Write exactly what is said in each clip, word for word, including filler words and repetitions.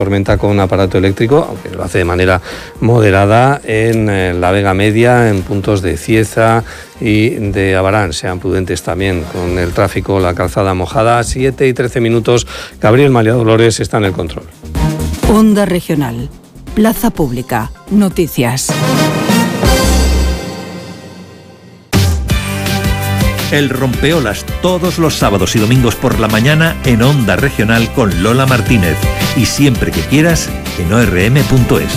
Tormenta con aparato eléctrico, aunque lo hace de manera moderada en eh, la Vega Media, en puntos de Cieza y de Abarán. Sean prudentes también con el tráfico, la calzada mojada. siete y trece minutos. Gabriel María Dolores está en el control. Onda Regional. Plaza Pública. Noticias. El Rompeolas, todos los sábados y domingos por la mañana en Onda Regional con Lola Martínez. Y siempre que quieras en o r m punto es.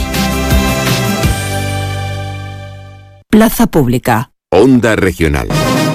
Plaza Pública. Onda Regional.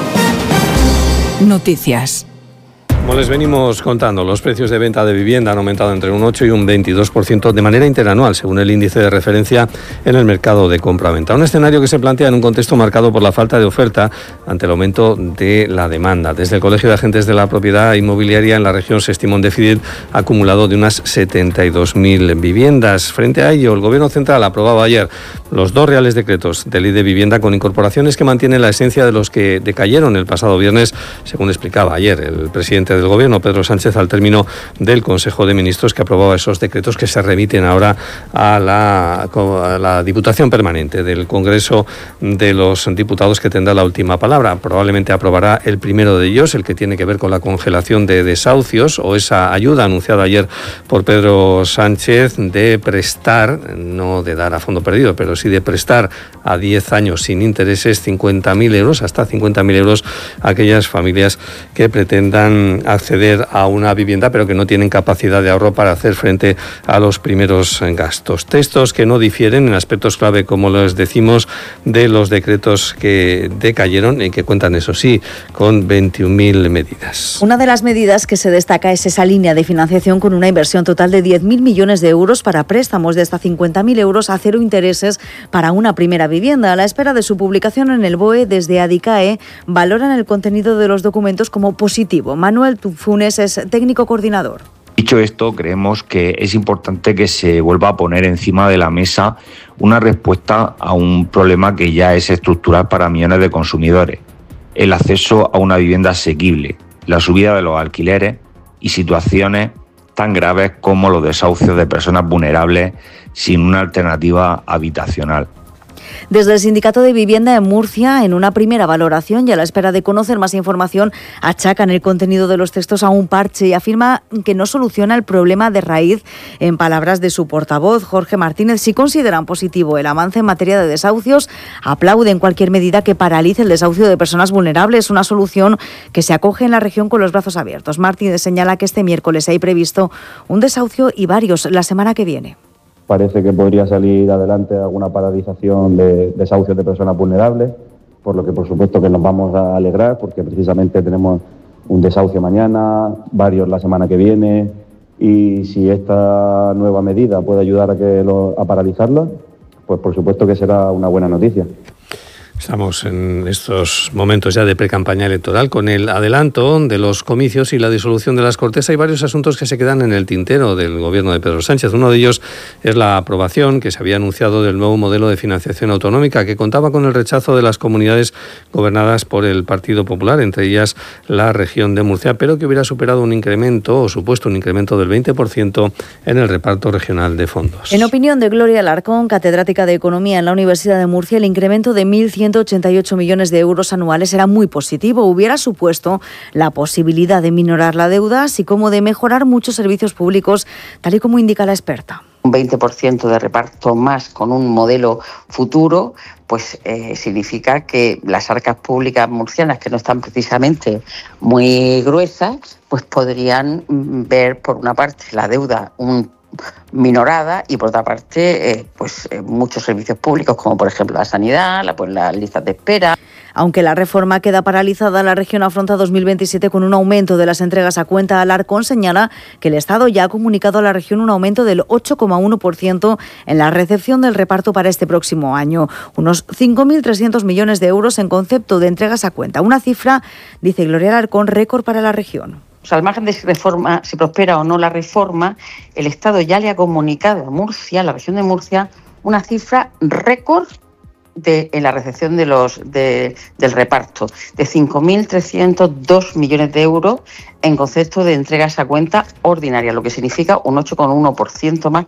Noticias. Como les venimos contando, los precios de venta de vivienda han aumentado entre un ocho y un veintidós por ciento de manera interanual, según el índice de referencia en el mercado de compra-venta. Un escenario que se plantea en un contexto marcado por la falta de oferta ante el aumento de la demanda. Desde el Colegio de Agentes de la Propiedad Inmobiliaria en la región se estima un déficit acumulado de unas setenta y dos mil viviendas. Frente a ello, el Gobierno Central aprobaba ayer los dos reales decretos de ley de vivienda con incorporaciones que mantienen la esencia de los que decayeron el pasado viernes, según explicaba ayer el presidente del Gobierno, Pedro Sánchez, al término del Consejo de Ministros que aprobaba esos decretos que se remiten ahora a la, a la Diputación Permanente del Congreso de los Diputados, que tendrá la última palabra. Probablemente aprobará el primero de ellos, el que tiene que ver con la congelación de desahucios, o esa ayuda anunciada ayer por Pedro Sánchez de prestar, no de dar a fondo perdido, pero sí de prestar a diez años sin intereses cincuenta mil euros, hasta cincuenta mil euros a aquellas familias que pretendan acceder a una vivienda pero que no tienen capacidad de ahorro para hacer frente a los primeros gastos. Textos que no difieren en aspectos clave, como les decimos, de los decretos que decayeron y que cuentan, eso sí, con veintiún mil medidas. Una de las medidas que se destaca es esa línea de financiación con una inversión total de diez mil millones de euros para préstamos de hasta cincuenta mil euros a cero intereses para una primera vivienda. A la espera de su publicación en el B O E, desde ADICAE valoran el contenido de los documentos como positivo. Manuel Funes es técnico coordinador. Dicho esto, creemos que es importante que se vuelva a poner encima de la mesa una respuesta a un problema que ya es estructural para millones de consumidores: el acceso a una vivienda asequible, la subida de los alquileres y situaciones tan graves como los desahucios de personas vulnerables sin una alternativa habitacional. Desde el Sindicato de Vivienda en Murcia, en una primera valoración y a la espera de conocer más información, achacan el contenido de los textos a un parche y afirma que no soluciona el problema de raíz. En palabras de su portavoz, Jorge Martínez, sí consideran positivo el avance en materia de desahucios, aplauden cualquier medida que paralice el desahucio de personas vulnerables, una solución que se acoge en la región con los brazos abiertos. Martínez señala que este miércoles hay previsto un desahucio y varios la semana que viene. Parece que podría salir adelante alguna paralización de desahucios de personas vulnerables, por lo que por supuesto que nos vamos a alegrar, porque precisamente tenemos un desahucio mañana, varios la semana que viene, y si esta nueva medida puede ayudar a, que lo, a paralizarlo, pues por supuesto que será una buena noticia. Estamos en estos momentos ya de precampaña electoral con el adelanto de los comicios y la disolución de las Cortes. Hay varios asuntos que se quedan en el tintero del gobierno de Pedro Sánchez. Uno de ellos es la aprobación que se había anunciado del nuevo modelo de financiación autonómica, que contaba con el rechazo de las comunidades gobernadas por el Partido Popular, entre ellas la región de Murcia, pero que hubiera superado un incremento o supuesto un incremento del veinte por ciento en el reparto regional de fondos. En opinión de Gloria Alarcón, catedrática de Economía en la Universidad de Murcia, el incremento de mil ciento ochenta y ocho millones de euros anuales era muy positivo. Hubiera supuesto la posibilidad de minorar la deuda, así como de mejorar muchos servicios públicos, tal y como indica la experta. Un veinte por ciento de reparto más con un modelo futuro, pues eh, significa que las arcas públicas murcianas, que no están precisamente muy gruesas, pues podrían ver por una parte la deuda un minorada y por otra parte eh, pues eh, muchos servicios públicos, como por ejemplo la sanidad, la, pues, las listas de espera. Aunque la reforma queda paralizada, la región afronta dos mil veintisiete con un aumento de las entregas a cuenta. Alarcón señala que el Estado ya ha comunicado a la región un aumento del ocho coma uno por ciento en la recepción del reparto para este próximo año, unos cinco mil trescientos millones de euros en concepto de entregas a cuenta, una cifra, dice Gloria Alarcón, récord para la región. O sea, al margen de si reforma, si prospera o no la reforma, el Estado ya le ha comunicado a Murcia, a la región de Murcia, una cifra récord de, en la recepción de los de, del reparto, de cinco mil trescientos dos millones de euros en concepto de entregas a cuenta ordinaria, lo que significa un ocho coma uno por ciento más